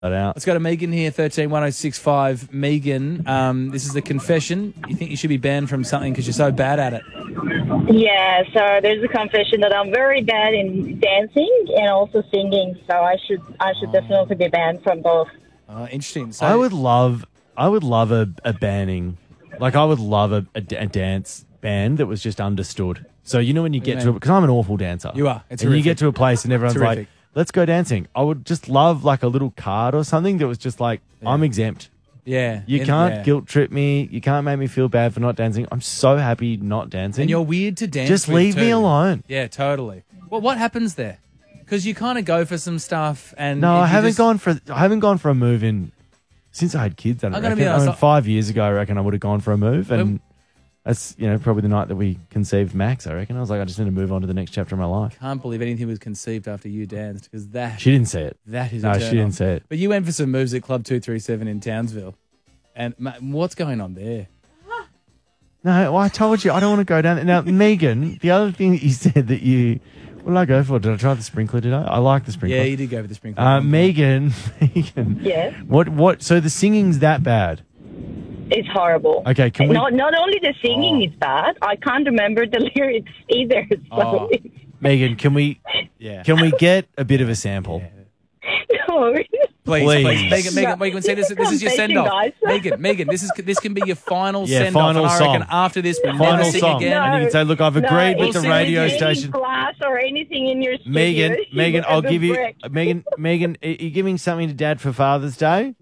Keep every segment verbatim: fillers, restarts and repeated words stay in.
that out. Let's go to Megan here, thirteen one oh six five. Megan, um, this is a confession. You think you should be banned from something because you're so bad at it. Yeah, so there's a confession that I'm very bad in dancing and also singing, so I should I should definitely be banned from both. Oh, interesting. So I would love, I would love a, a banning. Like, I would love a, a, a dance band that was just understood. So, you know, when you get Yeah. to it, because I'm an awful dancer. You are. It's and you horrific. get to a place and everyone's Terrific. like, let's go dancing. I would just love like a little card or something that was just like, I'm exempt. Yeah. You In- can't yeah. guilt trip me. You can't make me feel bad for not dancing. I'm so happy not dancing. And you're weird to dance Just with leave me too. alone. Yeah, totally. Well, what happens there? Because you kind of go for some stuff and... No, you I haven't just- gone for I haven't gone for a move in since I had kids. I, don't I'm gonna reckon. be I honest, mean, I- five years ago, I reckon I would have gone for a move, and When- that's you know probably the night that we conceived Max. I reckon I was like, I just need to move on to the next chapter of my life. Can't believe anything was conceived after you danced because that... She didn't say it. That is No, a she turn didn't on. say it. But you went for some moves at Club two three seven in Townsville. And ma- what's going on there? No, well, I told you I don't want to go down there. Now, Megan, the other thing that you said that you, what did I go for? Did I try the sprinkler? Did I? I like the sprinkler. Yeah, you did go for the sprinkler. Uh, Megan, Megan. Yes. What? What? So the singing's that bad? It's horrible. Okay, can we? Not not only the singing Oh. is bad, I can't remember the lyrics either. So Oh. Megan, can we? Yeah. Can we get a bit of a sample? no. Please, Please. please, Megan, Megan, No. Megan, say this. This is your Confession, send off, guys. Megan. Megan, this is this can be your final Yeah, send off. final And I reckon song. after this, we Final never sing song. again. And you can say, look, I've no, agreed with if the sing radio there's any station. glass or anything in your studio, Megan, you Megan, will I'll have give a you, brick. Megan, Megan, are you giving something to Dad for Father's Day?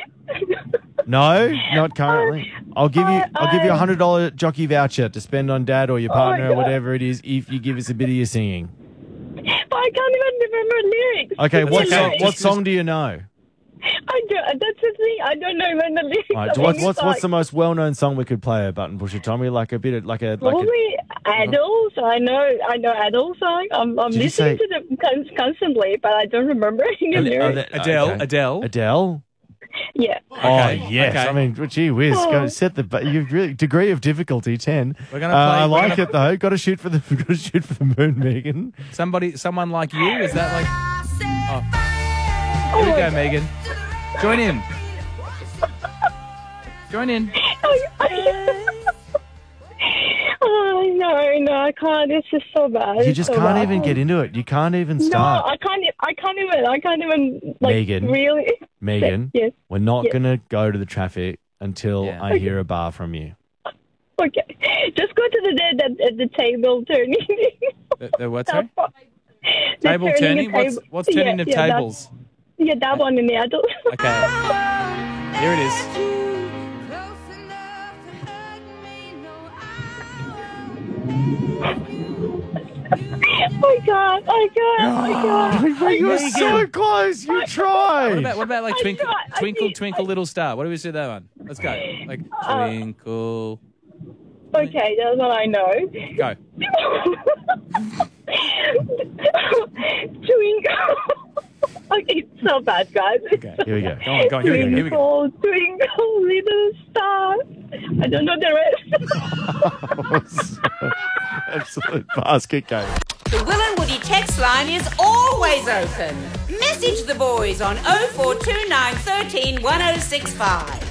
No, not currently. I'll give you, I'll give you a hundred dollar jockey voucher to spend on Dad or your Oh my partner or God. whatever it is if you give us a bit of your singing. But I can't even remember lyrics. Okay, what okay. song? Just- What song do you know? I don't. That's the thing. I don't know when the lyrics. All right, I so mean, what's it's what's what's like- the most well known song we could play? A button pusher, Tommy, like a bit of like a like a. Probably Adele. So I know, I know Adele song. I'm, I'm Did you listening say- to them con- constantly, but I don't remember any Are they- are lyrics. they- Adele, okay. Adele. Adele. Yeah. Oh yes, okay. I mean, gee whiz, go Oh. set the bu- you really degree of difficulty ten. We're gonna Uh, play- I we're like gonna- it though. Got to shoot for the got to shoot for the moon, Megan. Somebody, someone like you. Is that like? Oh, Oh here we my go, God. Megan. Join in. Join in. Oh no, no, I can't. It's just so bad. You It's just so can't bad. even get into it. You can't even No, start. I can't. e- I can't even. I can't even. Like, Megan. Really. Megan, Yes. we're not Yes. gonna go to the traffic until Yeah. I hear a bar from you. Okay. Just go to the dead at, at the table turning. The, the what's that? The Table turning turning. of What's table- what's turning yeah, of yeah, that- tables? Yeah, that one in the adult. Okay. Here it is. Oh my god! Oh god! Oh my god! you were so Megan. close. You tried. What about what about like I twinkle, tried, I twinkle, did, twinkle, I- little star? What do we say that one? Let's go. Like Uh, twinkle. Okay, that's what I know. Go. Twinkle. Okay, it's so bad, guys. Okay. Here we go. Go on. Go on. Here we go. Here we go. Twinkle, twinkle, little star. I don't know the rest. Absolute basket game. The Will and Woody text line is always open. Message the boys on oh four two nine, one three one oh six five.